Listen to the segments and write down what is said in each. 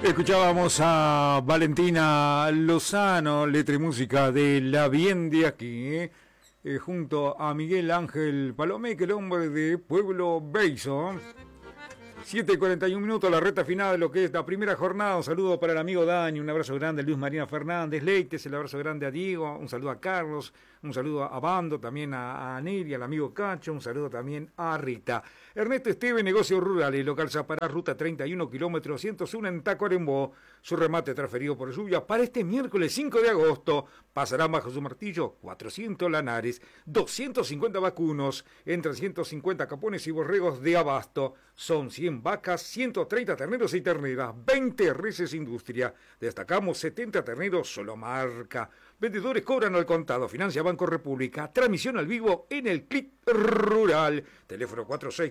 Escuchábamos a Valentina Lozano, letra y música de La Bien de Aquí, junto a Miguel Ángel Palomé, que el hombre de Pueblo Beizo. 7:41 la recta final de lo que es la primera jornada. Un saludo para el amigo Dani, un abrazo grande a Luis Marina Fernández Leites, el abrazo grande a Diego, un saludo a Carlos, un saludo a Bando, también a Neri, al amigo Cacho, un saludo también a Rita. Ernesto Esteve, Negocios Rurales, local Zapará, ruta 31, kilómetro 101 en Tacuarembó. Su remate transferido por lluvia para este miércoles 5 de agosto. Pasarán bajo su martillo 400 lanares, 250 vacunos, entre 150 capones y borregos de abasto. Son 100 vacas, 130 terneros y terneras, 20 reses industria. Destacamos 70 terneros solo marca. Vendedores cobran al contado. Financia Banco República. Transmisión al vivo en el Clic Rural. Teléfono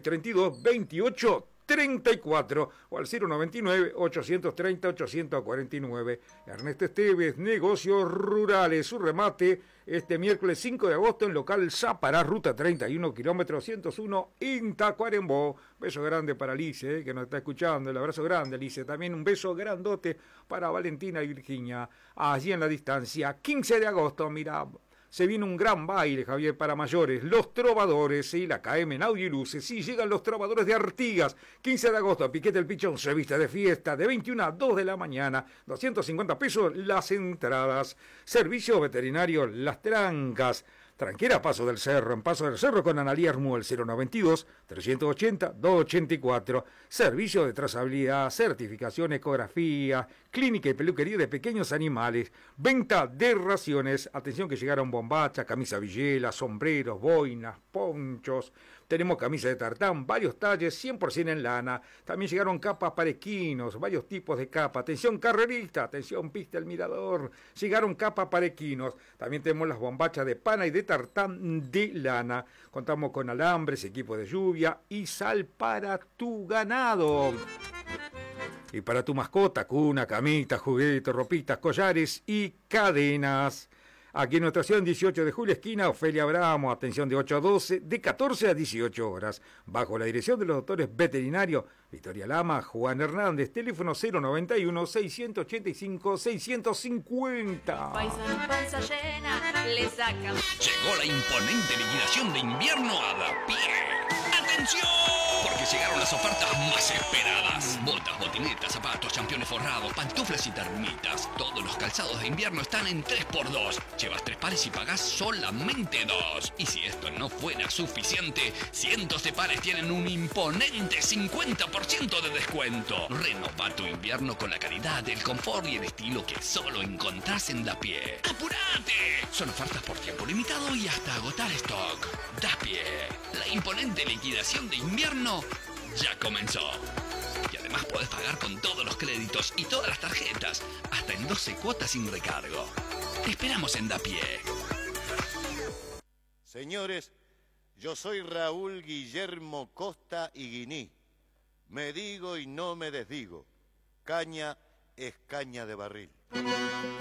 4632-2834 o al 099-830-849. Ernesto Esteves, Negocios Rurales. Su remate este miércoles 5 de agosto en local Zapará, ruta 31, kilómetro 101 en Tacuarembó. Beso grande para Alice, que nos está escuchando. El abrazo grande, Alice. También un beso grandote para Valentina y Virginia, allí en la distancia. 15 de agosto, mira, se viene un gran baile, Javier, para mayores. Los Trovadores, y la KM en audio y luces. Sí, llegan los Trovadores de Artigas. 15 de agosto, Piquete el Pichón se viste de fiesta de 21 a 2 de la mañana. 250 pesos las entradas. Servicio veterinario Las Trancas. Tranquera, Paso del Cerro. En Paso del Cerro con Analía Armuel, 092-380-284. Servicio de trazabilidad, certificación, ecografía, clínica y peluquería de pequeños animales. Venta de raciones. Atención que llegaron bombachas, camisa villela, sombreros, boinas, ponchos. Tenemos camisa de tartán, varios talles, 100% en lana. También llegaron capas para equinos, varios tipos de capa. Atención carrerista, atención pista el mirador. Llegaron capas para equinos. También tenemos las bombachas de pana y de tartán de lana. Contamos con alambres, equipo de lluvia y sal para tu ganado. Y para tu mascota, cuna, camita, juguetes, ropitas, collares y cadenas. Aquí en nuestra estación, 18 de julio, esquina Ofelia Abramo, atención de 8 a 12, de 14 a 18 horas, bajo la dirección de los doctores veterinarios Victoria Lama, Juan Hernández, teléfono 091-685-650. Panza llena, le sacan. Llegó la imponente liquidación de invierno a Da Pie. ¡Atención! Porque llegaron las ofertas más esperadas. Botas, botinetas, zapatos, championes forrados, pantuflas y termitas. Todos los calzados de invierno están en 3x2. Llevas 3 pares y pagás solamente 2. Y si esto no fuera suficiente, cientos de pares tienen un imponente 50% de descuento. Renova tu invierno con la calidad, el confort y el estilo que solo encontrás en Da Pie. ¡Apurate! Son ofertas por tiempo limitado y hasta agotar stock. Da Pie. La imponente liquidación de invierno ya comenzó. Y además podés pagar con todos los créditos y todas las tarjetas, hasta en 12 cuotas sin recargo. Te esperamos en Da Pie. Señores, yo soy Raúl Guillermo Costa y Guiní. Me digo y no me desdigo. Caña es caña de barril.